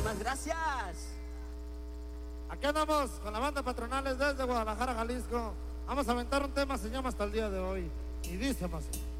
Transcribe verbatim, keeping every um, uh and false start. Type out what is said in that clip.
Muchísimas gracias. Aquí andamos con la banda Patronales desde Guadalajara, Jalisco. Vamos a aventar un tema, se llama Hasta el día de hoy. Y dice más.